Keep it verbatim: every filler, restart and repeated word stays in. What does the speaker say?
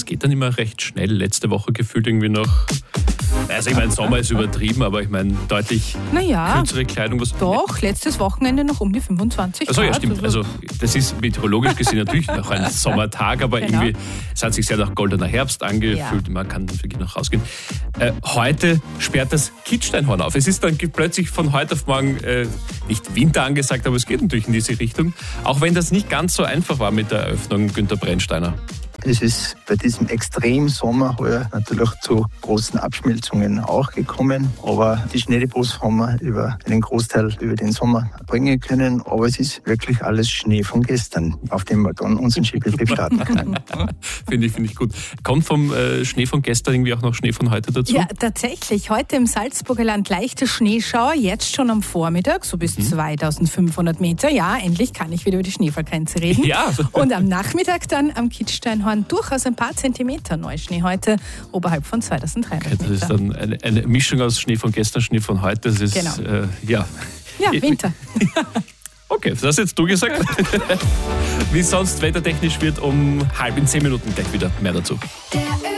geht dann immer recht schnell. Letzte Woche gefühlt irgendwie noch... Also ich meine, Sommer ist übertrieben, aber ich meine deutlich naja, kürzere Kleidung. Was doch, letztes Wochenende noch um die fünfundzwanzig Grad. Also ja, stimmt. Also Also das ist meteorologisch gesehen natürlich noch ein Sommertag, aber genau. irgendwie, es hat sich sehr nach goldener Herbst angefühlt. Ja. Man kann wirklich noch rausgehen. Äh, heute sperrt das Kitzsteinhorn auf. Es ist dann plötzlich von heute auf morgen äh, nicht Winter angesagt, aber es geht natürlich in diese Richtung. Auch wenn das nicht ganz so einfach war mit der Eröffnung, Günther Brennsteiner. Es ist bei diesem Extremsommer heuer natürlich zu großen Abschmelzungen auch gekommen. Aber die Schneedepots haben wir über einen Großteil über den Sommer bringen können. Aber es ist wirklich alles Schnee von gestern, auf dem wir dann unseren Skibetrieb starten können. Finde ich, finde ich gut. Kommt vom äh, Schnee von gestern irgendwie auch noch Schnee von heute dazu? Ja, tatsächlich. Heute im Salzburger Land leichte Schneeschauer, jetzt schon am Vormittag, so bis mhm. zweitausendfünfhundert Meter. Ja, endlich kann ich wieder über die Schneefallgrenze reden. Ja. Und am Nachmittag dann am Kitzsteinhorn durchaus ein paar Zentimeter Neuschnee heute, oberhalb von zweitausenddreihundert okay, das ist dann eine, eine Mischung aus Schnee von gestern, Schnee von heute. Das ist, genau. äh, ja. Ja, Winter. Okay, das hast jetzt du gesagt. Wie sonst wettertechnisch wird um halb in zehn Minuten gleich wieder mehr dazu.